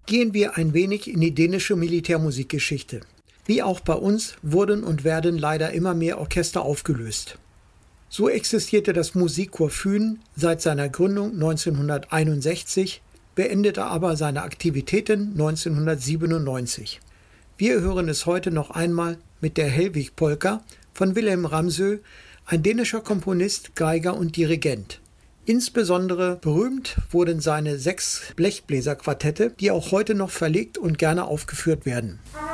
Gehen wir ein wenig in die dänische Militärmusikgeschichte. Wie auch bei uns wurden und werden leider immer mehr Orchester aufgelöst. So existierte das Musikchor Fyn seit seiner Gründung 1961, beendete aber seine Aktivitäten 1997. Wir hören es heute noch einmal mit der Helvig-Polka von Wilhelm Ramsø, ein dänischer Komponist, Geiger und Dirigent. Insbesondere berühmt wurden seine 6 Blechbläserquartette, die auch heute noch verlegt und gerne aufgeführt werden.